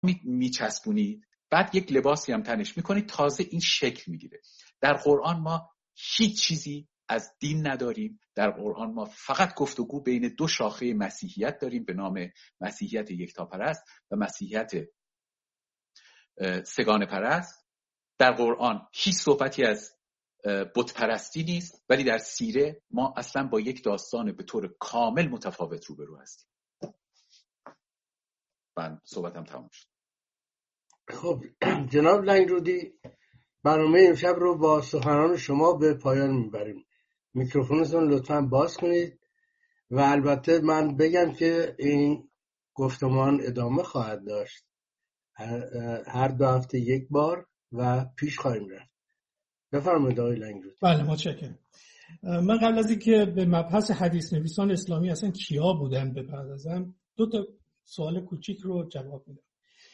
میچسبونید، بعد یک لباسی هم تنش میکنید، تازه این شکل میگیره. در قرآن ما هیچ چیزی از دین نداریم. در قرآن ما فقط گفتگو بین دو شاخه مسیحیت داریم به نام مسیحیت یکتاپرست و مسیحیت سگان پرست. در قرآن هیچ صحبتی از بت پرستی نیست، ولی در سیره ما اصلا با یک داستان به طور کامل متفاوت روبرو هستیم. من صحبتم تمام شد. خب جناب لنگرودی، برنامه امشب رو با سخنان شما به پایان میبریم. میکروفونتون لطفاً باز کنید و البته من بگم که این گفتمان ادامه خواهد داشت، هر 2 هفته یک بار و پیش خواهیم رفت. بفرمایید آقای لنگرودی. بله متشکرم. من قبل از اینکه به مبحث حدیث نویسان اسلامی اصلا کیا بودن بپردازم، 2 تا سوال کوچیک رو جواب میدم.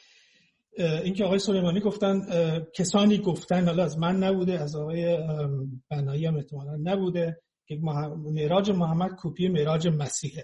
اینکه آقای سلیمانی گفتن کسانی گفتن، حالا از من نبوده، از آقای بنایی هم احتمالاً نبوده، که معراج محمد کپی معراج مسیحه.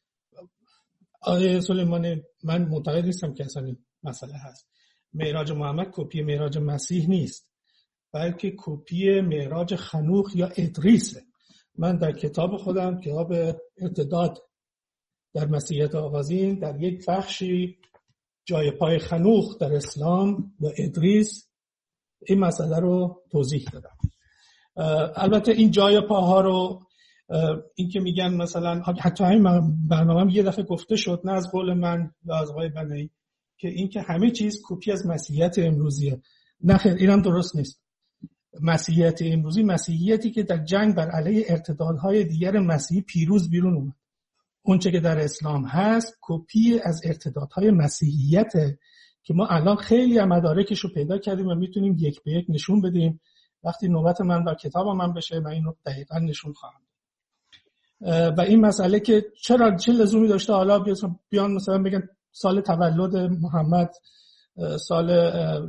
آقای سلیمانی من معتقد نیستم که اصلا این مسئله هست. معراج محمد کپی معراج مسیح نیست، بلکه کپی معراج خنوخ یا ادریسه. من در کتاب خودم، کتاب ارتداد در مسیحیت آغازین، در یک بخشی جای پای خنوخ در اسلام و ادریس این مسئله رو توضیح دادم. البته این جای پاها رو، این که میگن مثلا، حتی همین برنامه یه دفعه گفته شد، نه از قول من و از آقای بنایی، که این که همه چیز کپی از مسیحیت امروزیه. نه خیر، اینم درست نیست. مسیحیت امروزی مسیحیتی که در جنگ بر علیه ارتدادهای دیگر مسیحی پیروز بیرون اومد. اون چه که در اسلام هست کپی از ارتدادهای مسیحیته که ما الان خیلی مدارکش رو پیدا کردیم و میتونیم یک به یک نشون بدیم. وقتی نوبت من و کتاب من بشه من اینو دقیقاً نشون خواهم داد. و این مسئله که چه لزومی داشته حالا بیان مثلا بگن سال تولد محمد سال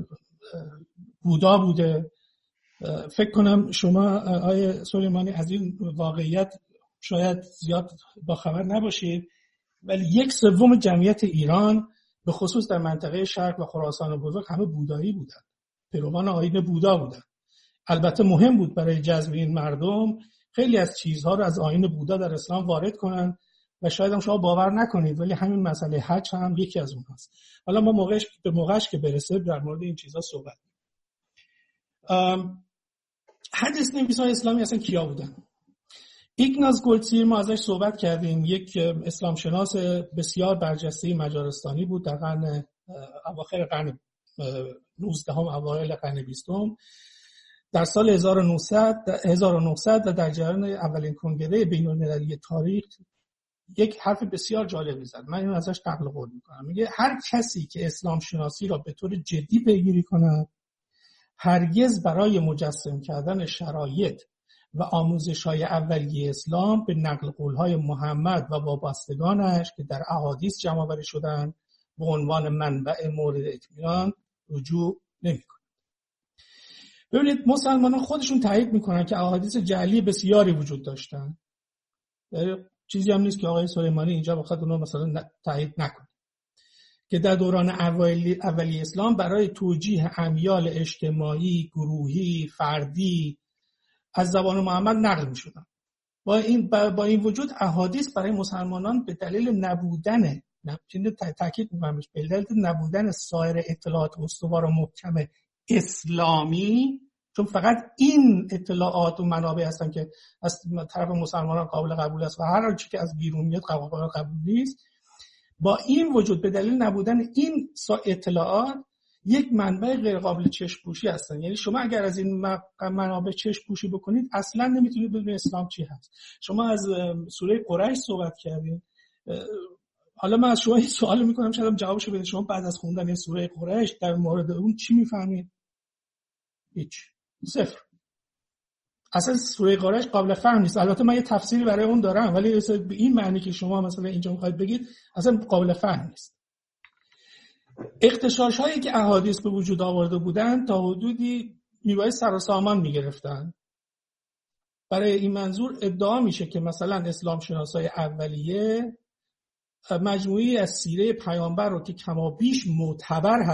بودا بوده. فکر کنم شما آقای سلیمانی از این واقعیت شاید زیاد با خبر نباشید، ولی 1/3 جمعیت ایران به خصوص در منطقه شرق و خراسان بزرگ همه بودایی بودن، پیروان آیین بودا بودن. البته مهم بود برای جذب این مردم خیلی از چیزها رو از آیین بودا در اسلام وارد کنن و شاید هم شما باور نکنید ولی همین مسئله حج هم یکی از اونهاست. حالا ما موقعش که برسه در مورد این چیزها صحبت کنیم. حدیث نویسان اسلامی اصلا کیا بودن؟ ایگناز گلدسیر ما ازش صحبت کردیم، یک اسلام شناس بسیار برجسته مجارستانی بود در قرن اواخر قرن 19 اوایل قرن 20. در سال 1900 و در جریان اولین کنگره بین‌المللی تاریخ یک حرف بسیار جالبی زد. من اینو ازش نقل قول میکنم. میگه هر کسی که اسلام شناسی را به طور جدی پیگیری کند هرگز برای مجسم کردن شرایط و آموزش‌های اولیه اسلام به نقل قول‌های محمد و وابستگانش که در احادیث جمع‌آوری شدند به عنوان منبع مورد اطمینان رجوع نمی‌کند. ببینید مسلمانان خودشون تایید می‌کنن که احادیث جعلی بسیاری وجود داشتن. چیزی هم نیست که آقای سلیمانی اینجا بخواد اونو مثلا تایید نکنه. که در دوران اولی اسلام برای توجیه امیال اجتماعی، گروهی، فردی از زبان محمد نقل می شدن. با این وجود احادیث برای مسلمانان به دلیل نبودن تاکید می‌کنم به دلیل نبودن سایر اطلاعات استوار و محکم اسلامی، چون فقط این اطلاعات و منابع هستن که از طرف مسلمانان قابل قبول است و هر چیزی که از بیرون میاد قابل قبول نیست. با این وجود به دلیل نبودن این اطلاعات یک منبع غیر قابل چشم‌پوشی هستن. یعنی شما اگر از این منابع چشم‌پوشی بکنید اصلا نمیتونید بدونید اسلام چی هست. شما از سوره قریش صحبت کردین. حالا من از شما این سوال میکنم شاید جوابشو بدید. شما بعد از خوندن این سوره قریش در مورد اون چی میفهمید؟ هیچ. صفر. اصلا سوره قریش قابل فهم نیست. البته من یه تفسیری برای اون دارم ولی به این معنی که شما مثلا اینجا میخواید بگید اصلا قابل فهم نیست. اغتشاش هایی که احادیث به وجود آورده بودند تا حدودی میوای سر و سامان میگرفتن. برای این منظور ادعا میشه که مثلا اسلام شناسای اولیه مجموعی از سیره پیامبر رو که کما بیش معتبر